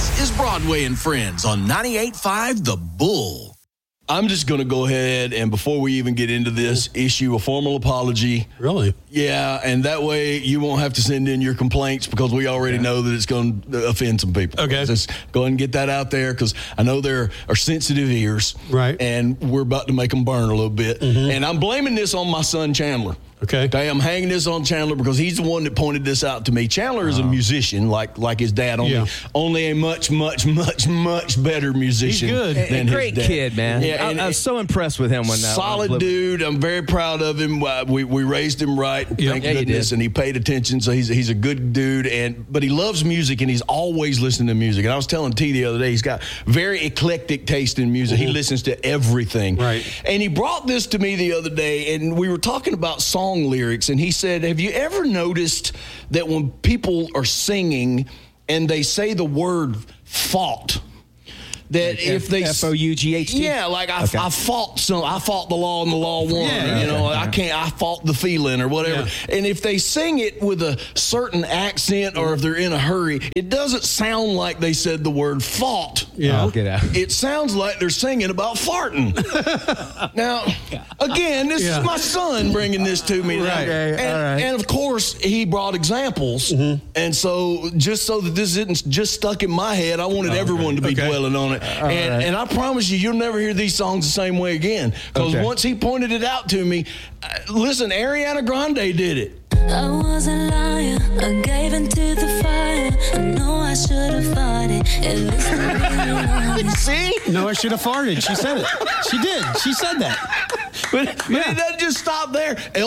This is Broadway and Friends on 98.5 The Bull. I'm just going to go ahead and before we even get into this, issue a formal apology. Really? Yeah, and that way you won't have to send in your complaints because we already know that it's going to offend some people. Okay. Just go ahead and get that out there because I know there are sensitive ears. Right. And we're about to make them burn a little bit. Mm-hmm. And I'm blaming this on my son, Chandler. Okay. I'm hanging this on Chandler because he's the one that pointed this out to me. Chandler is a musician like his dad, only a much, much, much, much better musician. He's good. Than Great his dad. kid, man. Yeah, I was so impressed with him when solid dude. I'm very proud of him. We raised him right. Thank goodness, and he paid attention. So he's a good dude. But he loves music, and he's always listening to music. And I was telling T the other day, he's got very eclectic taste in music. Mm-hmm. He listens to everything. Right. And he brought this to me the other day, and we were talking about song lyrics, and he said, have you ever noticed that when people are singing and they say the word fought, that like if they F-O-U-G-H-T? Yeah, like I fought the law and the law won. I fought the feeling or whatever. Yeah. And if they sing it with a certain accent or if they're in a hurry, it doesn't sound like they said the word fought. Yeah. Oh, get out. It sounds like they're singing about farting. Now, again, this is my son bringing this to me. Right. Okay, and of course, he brought examples. Mm-hmm. And so just so that this isn't just stuck in my head, I wanted everyone to be dwelling on it. And I promise you'll never hear these songs the same way again. Because once he pointed it out to me, listen, Ariana Grande did it. I was a liar, I gave into the fire. I know I should have fought it. At least I really See? No, I should have farted. She said it. She did. She said that. But it doesn't just stop there.